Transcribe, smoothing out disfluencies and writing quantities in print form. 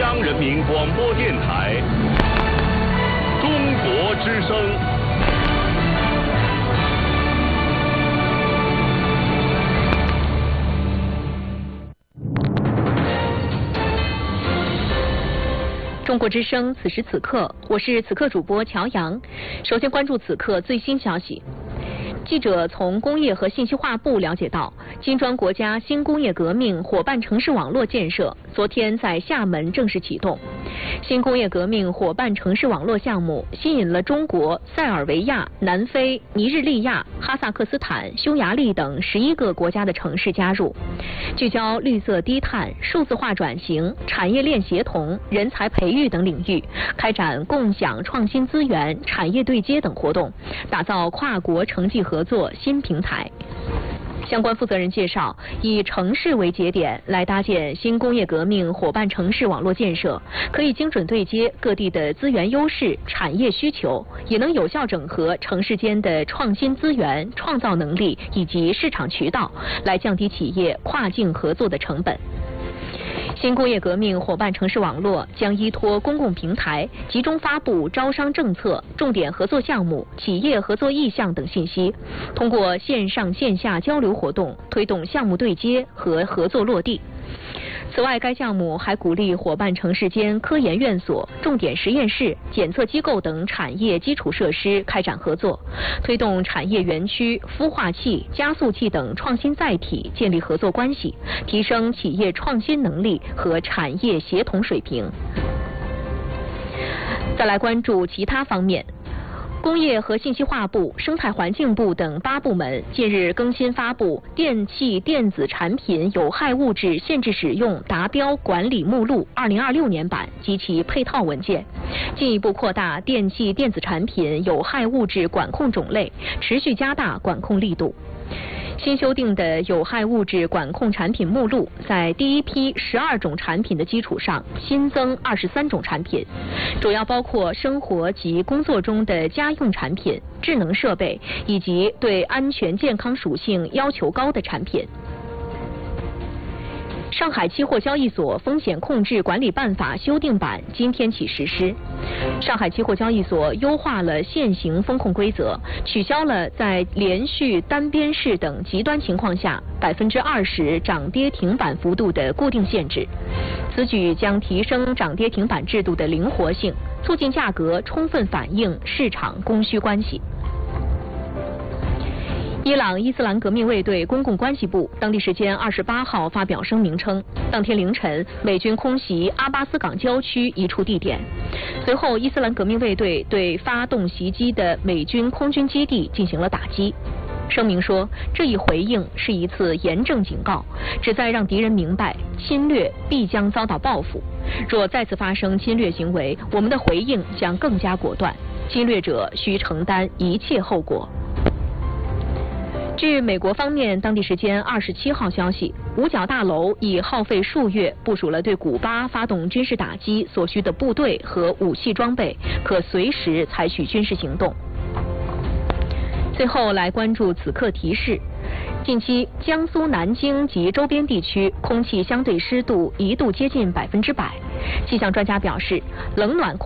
央人民广播电台中国之声。 中国之声，此时此刻，我是此刻主播乔阳。首先关注此刻最新消息。记者从工业和信息化部了解到，金砖国家新工业革命伙伴城市网络建设昨天在厦门正式启动。新工业革命伙伴城市网络项目吸引了中国、塞尔维亚、南非、尼日利亚、哈萨克斯坦、匈牙利等11个国家的城市加入，聚焦绿色低碳、数字化转型、产业链协同、人才培育等领域，开展共享创新资源、产业对接等活动，打造跨国城际合作新平台。相关负责人介绍，以城市为节点来搭建新工业革命伙伴城市网络建设，可以精准对接各地的资源优势、产业需求，也能有效整合城市间的创新资源、创造能力以及市场渠道，来降低企业跨境合作的成本。新工业革命伙伴城市网络将依托公共平台，集中发布招商政策、重点合作项目、企业合作意向等信息，通过线上线下交流活动，推动项目对接和合作落地。此外，该项目还鼓励伙伴城市间科研院所、重点实验室、检测机构等产业基础设施开展合作，推动产业园区、孵化器、加速器等创新载体建立合作关系，提升企业创新能力和产业协同水平。再来关注其他方面。工业和信息化部、生态环境部等8部门近日更新发布《电气电子产品有害物质限制使用达标管理目录2026年版》及其配套文件，进一步扩大电气电子产品有害物质管控种类，持续加大管控力度。新修订的有害物质管控产品目录，在第一批12种产品的基础上新增23种产品，主要包括生活及工作中的家用产品、智能设备以及对安全健康属性要求高的产品。上海期货交易所风险控制管理办法修订版今天起实施。上海期货交易所优化了现行风控规则，取消了在连续单边市等极端情况下20%涨跌停板幅度的固定限制。此举将提升涨跌停板制度的灵活性，促进价格充分反映市场供需关系。伊朗伊斯兰革命卫队公共关系部当地时间28号发表声明称，当天凌晨美军空袭阿巴斯港郊区一处地点，随后伊斯兰革命卫队对发动袭击的美军空军基地进行了打击。声明说，这一回应是一次严正警告，旨在让敌人明白侵略必将遭到报复，若再次发生侵略行为，我们的回应将更加果断，侵略者需承担一切后果。据美国方面当地时间27号消息，五角大楼已耗费数月部署了对古巴发动军事打击所需的部队和武器装备，可随时采取军事行动。最后来关注此刻提示。近期，江苏南京及周边地区空气相对湿度一度接近100%。气象专家表示，冷暖空